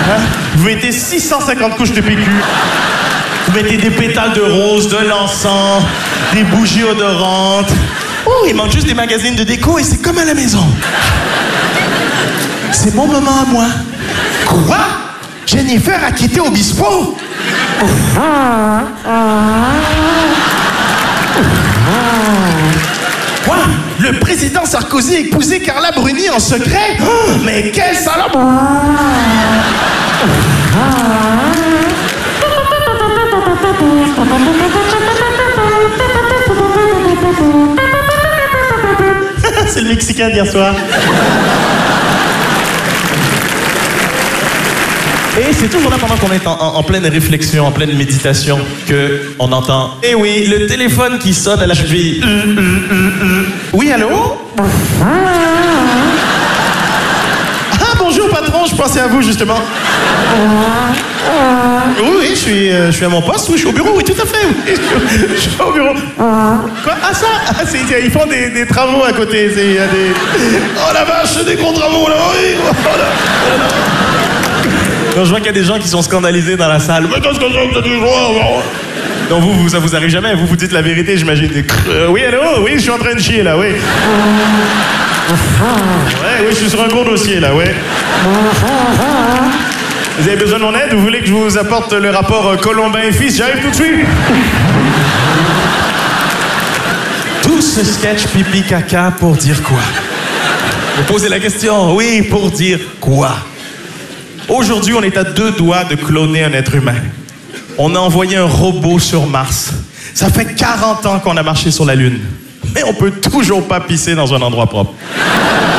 Vous mettez 650 couches de PQ. Vous mettez des pétales de rose, de l'encens, des bougies odorantes. Oh, il manque juste des magazines de déco et c'est comme à la maison. C'est mon moment à moi. Quoi? Jennifer a quitté Obispo? Quoi? Le président Sarkozy a épousé Carla Bruni en secret? Oh, mais quelle salope! C'est le Mexicain d'hier soir. Et c'est toujours là pendant qu'on est en pleine réflexion, en pleine méditation, qu'on entend « Eh oui, le téléphone qui sonne à la cheville. Oui, allô? Ah, bonjour patron, je pensais à vous justement. Oui, je suis à mon poste, oui, je suis au bureau, oui, tout à fait. Oui, je suis au bureau. Quoi? Ah ça? Ah, ils font des travaux à côté. Il y a des... Oh la vache, des gros travaux là, oui. Oh, là. Donc je vois qu'il y a des gens qui sont scandalisés dans la salle. Mais qu'est-ce que c'est que cette histoire? Donc ça vous arrive jamais, vous dites la vérité, j'imagine. Oui, allô? Oui, je suis en train de chier là, oui. Ouais, oui, je suis sur un gros dossier là, ouais. Vous avez besoin de mon aide? Vous voulez que je vous apporte le rapport Colombin et Fils? J'arrive tout de suite. Tout ce sketch pipi caca pour dire quoi? Vous posez la question, oui, pour dire quoi? Aujourd'hui, on est à 2 doigts de cloner un être humain. On a envoyé un robot sur Mars. Ça fait 40 ans qu'on a marché sur la Lune. Mais on peut toujours pas pisser dans un endroit propre.